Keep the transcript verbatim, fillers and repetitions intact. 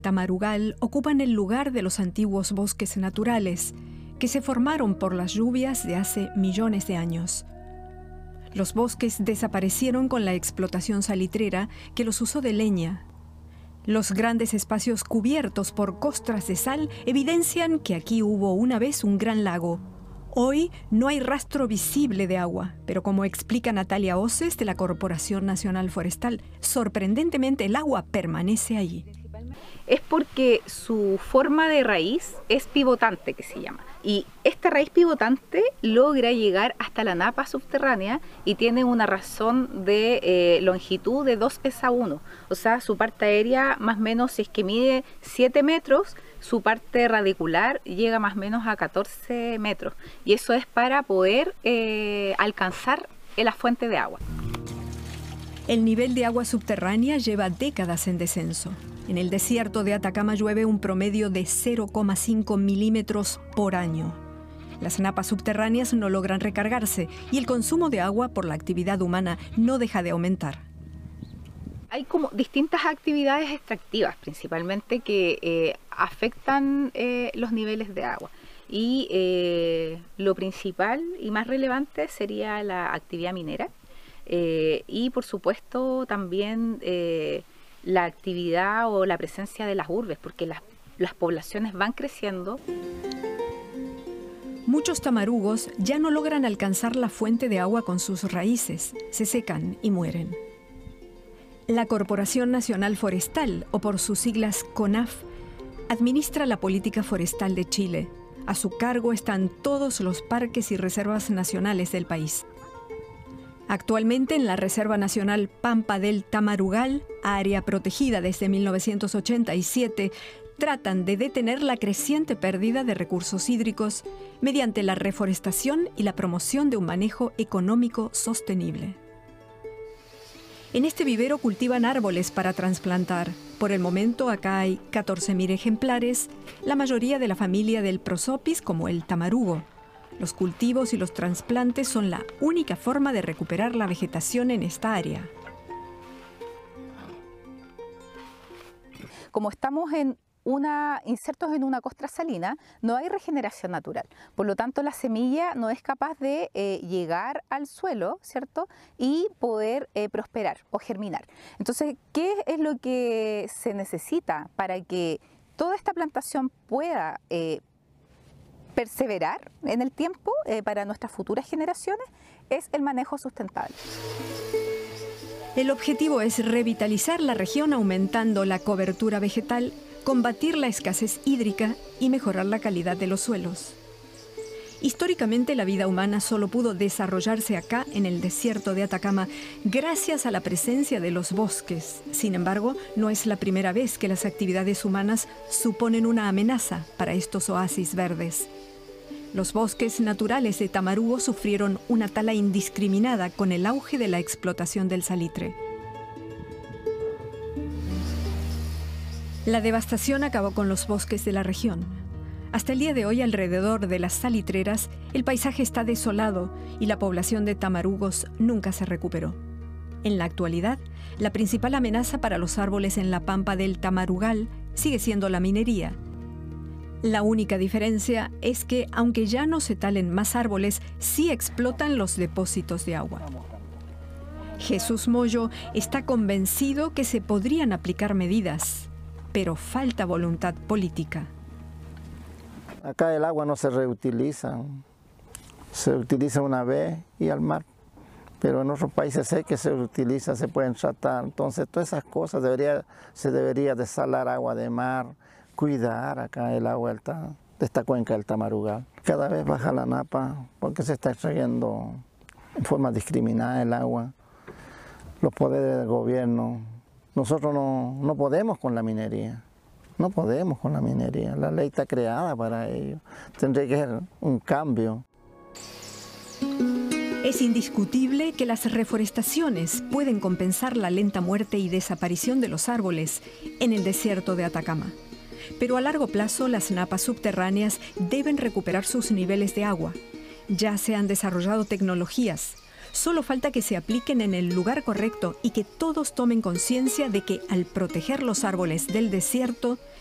Tamarugal ocupan el lugar de los antiguos bosques naturales que se formaron por las lluvias de hace millones de años. Los bosques desaparecieron con la explotación salitrera que los usó de leña. Los grandes espacios cubiertos por costras de sal evidencian que aquí hubo una vez un gran lago. Hoy no hay rastro visible de agua, pero como explica Natalia Oces de la Corporación Nacional Forestal, sorprendentemente el agua permanece allí. Es porque su forma de raíz es pivotante, que se llama. Y esta raíz pivotante logra llegar hasta la napa subterránea y tiene una razón de eh, longitud de dos es a uno. O sea, su parte aérea más o menos, si es que mide siete metros, su parte radicular llega más o menos a catorce metros. Y eso es para poder eh, alcanzar la fuente de agua. El nivel de agua subterránea lleva décadas en descenso. En el desierto de Atacama llueve un promedio de cero coma cinco milímetros por año. Las napas subterráneas no logran recargarse y el consumo de agua por la actividad humana no deja de aumentar. Hay como distintas actividades extractivas principalmente que eh, afectan eh, los niveles de agua. Y eh, lo principal y más relevante sería la actividad minera eh, y por supuesto también eh, la actividad o la presencia de las urbes, porque las, las poblaciones van creciendo. Muchos tamarugos ya no logran alcanzar la fuente de agua con sus raíces, se secan y mueren. La Corporación Nacional Forestal, o por sus siglas CONAF, administra la política forestal de Chile. A su cargo están todos los parques y reservas nacionales del país. Actualmente en la Reserva Nacional Pampa del Tamarugal, área protegida desde mil novecientos ochenta y siete, tratan de detener la creciente pérdida de recursos hídricos mediante la reforestación y la promoción de un manejo económico sostenible. En este vivero cultivan árboles para trasplantar. Por el momento acá hay catorce mil ejemplares, la mayoría de la familia del prosopis como el tamarugo. Los cultivos y los trasplantes son la única forma de recuperar la vegetación en esta área. Como estamos en una, insertos en una costra salina, no hay regeneración natural. Por lo tanto, la semilla no es capaz de eh, llegar al suelo, ¿cierto? Y poder eh, prosperar o germinar. Entonces, ¿qué es lo que se necesita para que toda esta plantación pueda eh, perseverar en el tiempo eh, para nuestras futuras generaciones? Es el manejo sustentable. El objetivo es revitalizar la región aumentando la cobertura vegetal, combatir la escasez hídrica y mejorar la calidad de los suelos. Históricamente la vida humana solo pudo desarrollarse acá en el desierto de Atacama gracias a la presencia de los bosques. Sin embargo, no es la primera vez que las actividades humanas suponen una amenaza para estos oasis verdes. Los bosques naturales de Tamarugo sufrieron una tala indiscriminada con el auge de la explotación del salitre. La devastación acabó con los bosques de la región. Hasta el día de hoy, alrededor de las salitreras, el paisaje está desolado y la población de tamarugos nunca se recuperó. En la actualidad, la principal amenaza para los árboles en la pampa del Tamarugal sigue siendo la minería. La única diferencia es que, aunque ya no se talen más árboles, sí explotan los depósitos de agua. Jesús Moyo está convencido que se podrían aplicar medidas, pero falta voluntad política. Acá el agua no se reutiliza, se utiliza una vez y al mar, pero en otros países sé que se utiliza, se pueden tratar. Entonces todas esas cosas debería, se debería desalar agua de mar, cuidar acá el agua de esta cuenca del Tamarugal. Cada vez baja la napa porque se está extrayendo en forma discriminada el agua. Los poderes del gobierno, nosotros no, no podemos con la minería, no podemos con la minería. La ley está creada para ello, tendría que ser un cambio. Es indiscutible que las reforestaciones pueden compensar la lenta muerte y desaparición de los árboles en el desierto de Atacama. Pero a largo plazo las napas subterráneas deben recuperar sus niveles de agua. Ya se han desarrollado tecnologías. Solo falta que se apliquen en el lugar correcto y que todos tomen conciencia de que al proteger los árboles del desierto,